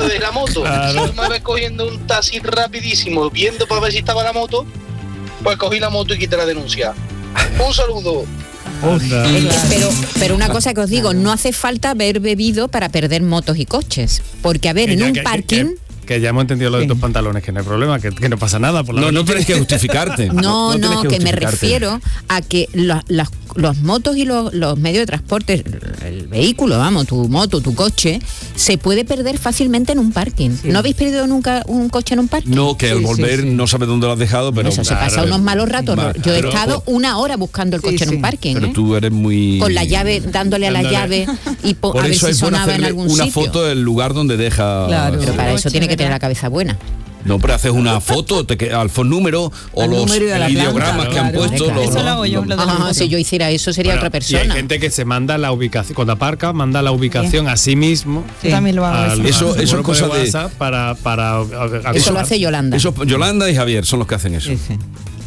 de la moto. Si tú me ves cogiendo un taxi rapidísimo, viendo para ver si estaba la moto, pues cogí la moto y quité la denuncia. Un saludo. Pero una cosa que os digo, no hace falta haber bebido para perder motos y coches, porque a ver, en un parking... Que ya hemos entendido lo de tus pantalones, que no hay problema, que no pasa nada. Por la no tienes que justificarte. No, que me refiero a que los motos y los medios de transporte, el vehículo, vamos, tu moto, tu coche, se puede perder fácilmente en un parking. Sí. ¿No habéis perdido nunca un coche en un parking? No, que al volver no sabes dónde lo has dejado, pero... Eso se pasa unos malos ratos. Yo he estado una hora buscando el coche en un parking. Pero tú eres muy... Con la llave, dándole a la llave y a ver si sonaba en algún sitio. Una foto del lugar donde deja... Claro, pero para eso tiene que tener la cabeza buena. No, pero haces una foto, al número o los ideogramas que han puesto. Eso lo hago yo. Si yo hiciera eso sería otra persona. Y hay gente que se manda la ubicación, cuando aparca, manda la ubicación a sí mismo. Sí. También lo hago. Eso es cosa de WhatsApp para eso lo hace Yolanda. Eso, Yolanda y Javier son los que hacen eso. Sí.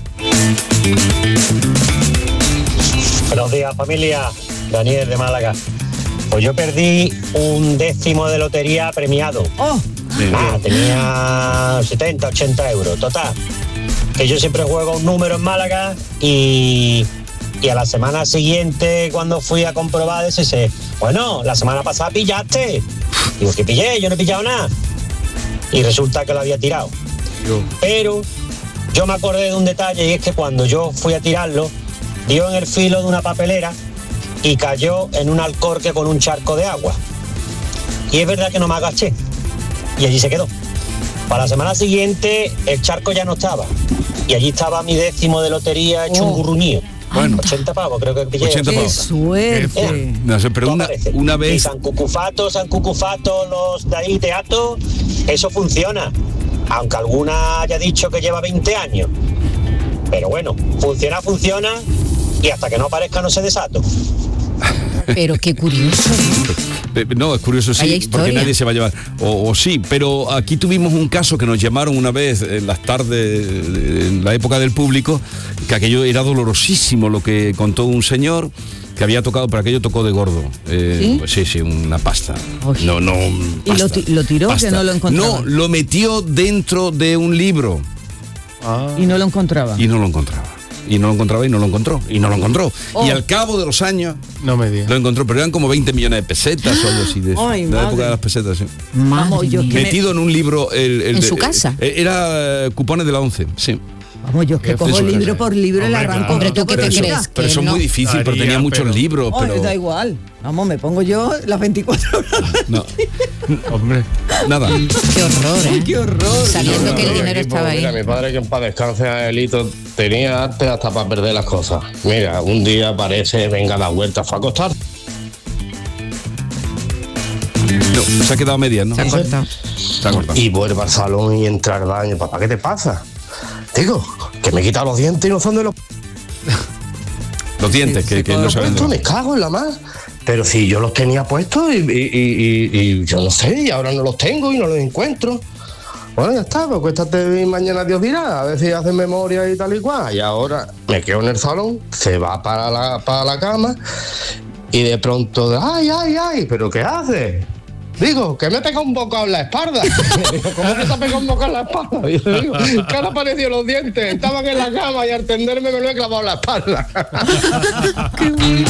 Buenos días, familia. Daniel de Málaga. Pues yo perdí un 10º de lotería premiado. Tenía 70, 80 euros. Total, que yo siempre juego un número en Málaga y a la semana siguiente, cuando fui a comprobar ese, bueno, la semana pasada pillaste. Digo, ¿qué pillé? Yo no he pillado nada. Y resulta que lo había tirado. Pero yo me acordé de un detalle, y es que cuando yo fui a tirarlo, dio en el filo de una papelera y cayó en un alcorque con un charco de agua. Y es verdad que no me agaché. Y allí se quedó. Para la semana siguiente el charco ya no estaba. Y allí estaba mi 10º de lotería hecho un gurruñío. Bueno, 80 pavos, creo que pillé. 80 pavos. ¡Qué suerte! No sé, pero una vez... Y San Cucufato, los de ahí, teatro, eso funciona. Aunque alguna haya dicho que lleva 20 años. Pero bueno, funciona. Y hasta que no aparezca no se desato. Pero qué curioso, ¿no? No, es curioso, sí, porque nadie se va a llevar. O sí, pero aquí tuvimos un caso que nos llamaron una vez en las tardes, en la época del público, que aquello era dolorosísimo lo que contó un señor que había tocado, pero aquello tocó de gordo. ¿Sí? Pues sí, una pasta. Oye. No, pasta, ¿Y lo tiró pasta. Que no lo encontraba? No, lo metió dentro de un libro. Y no lo encontraba. Y no lo encontraba. Y no lo encontraba y no lo encontró. Y al cabo de los años no me digas, lo encontró, pero eran como 20 millones de pesetas o algo así de eso. Ay, de la época de las pesetas, sí. Vamos, metido en un libro. ¿En su casa? Era cupones de la 11, sí. Vamos, yo que cojo libro por libro y le arranco. Hombre, ¿tú qué te crees? Pero eso es muy difícil, porque tenía muchos libros. Pero... da igual. Vamos, me pongo yo las 24 horas. No. Hombre, nada. Qué horror, ¿eh? Qué horror. Sabiendo que el dinero estaba ahí. Mira, mi padre, que en paz descanse, Angelito, tenía arte hasta para perder las cosas. Mira, un día aparece, venga a dar vueltas, fue a acostar. No, se ha quedado a medias, ¿no? Se ha cortado. Y vuelve al salón y entra al baño. Papá, ¿qué te pasa? Digo, que me he quitado los dientes y no son de los... Los dientes, que no saben. Me cago en la mar. Pero si yo los tenía puestos y yo no sé, y ahora no los tengo y no los encuentro. Bueno, ya está, pues acuéstate y mañana Dios dirá, a ver si haces memoria y tal y cual. Y ahora me quedo en el salón, se va para la cama y de pronto, ay, ¿pero qué haces? Digo, que me he pegado un bocado en la espalda. Digo, ¿cómo que te ha pegado un bocado en la espalda? Y yo digo, que han aparecido los dientes, estaban en la cama y al tenderme me lo he clavado en la espalda. Qué bueno.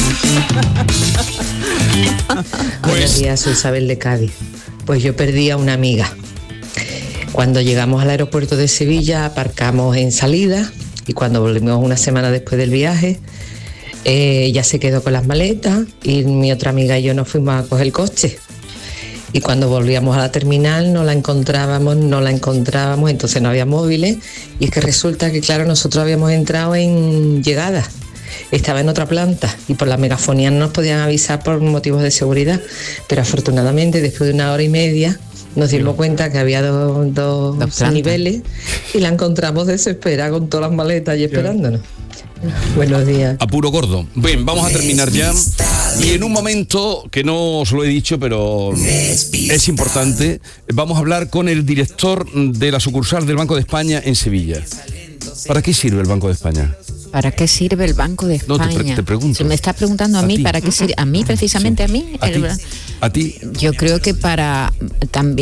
Buenos días, soy Isabel de Cádiz. Pues yo perdí a una amiga. Cuando llegamos al aeropuerto de Sevilla, aparcamos en salida y cuando volvimos una semana después del viaje, ella se quedó con las maletas y mi otra amiga y yo nos fuimos a coger el coche. Y cuando volvíamos a la terminal no la encontrábamos, entonces no había móviles y es que resulta que, claro, nosotros habíamos entrado en llegada, estaba en otra planta y por la megafonía no nos podían avisar por motivos de seguridad, pero afortunadamente después de 1 hora y media nos dimos cuenta que había dos niveles y la encontramos desesperada con todas las maletas y esperándonos. Buenos días. A puro gordo. Bien, vamos a terminar ya. Y en un momento, que no os lo he dicho, pero es importante, vamos a hablar con el director de la sucursal del Banco de España en Sevilla. ¿Para qué sirve el Banco de España? ¿Para qué sirve el Banco de España? No, te pregunto. Si me estás preguntando a mí, ¿para qué sirve? ¿A mí, precisamente? Sí. ¿A mí? ¿A ti? Yo creo que para también